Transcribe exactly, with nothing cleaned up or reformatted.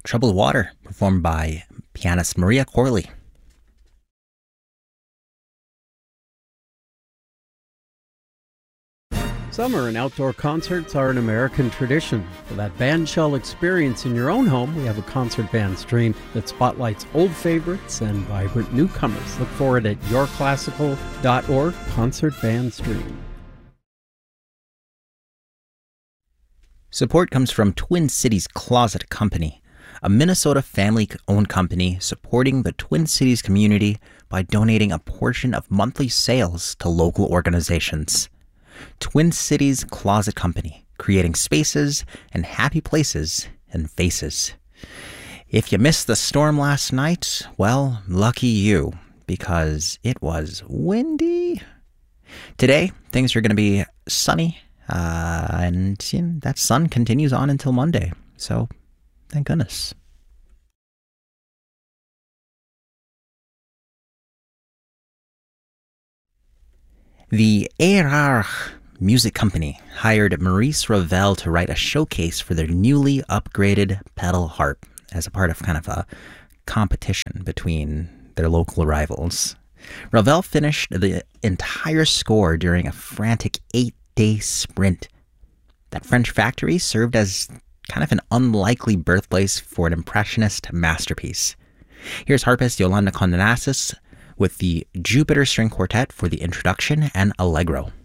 Troubled Water, performed by pianist Maria Corley. Summer and outdoor concerts are an American tradition. For that bandshell experience in your own home, we have a concert band stream that spotlights old favorites and vibrant newcomers. Look for it at your classical dot org, Concert Band Stream. Support comes from Twin Cities Closet Company, a Minnesota family-owned company supporting the Twin Cities community by donating a portion of monthly sales to local organizations. Twin Cities Closet Company, creating spaces and happy places and faces. If you missed the storm last night, well, lucky you, because it was windy. Today, things are going to be sunny. Uh, and you know, that sun continues on until Monday. So, thank goodness. The Erard Music Company hired Maurice Ravel to write a showcase for their newly upgraded pedal harp as a part of kind of a competition between their local rivals. Ravel finished the entire score during a frantic eight day sprint. That French factory served as kind of an unlikely birthplace for an impressionist masterpiece. Here's harpist Yolanda Condenasis with the Jupiter String Quartet for the introduction and Allegro.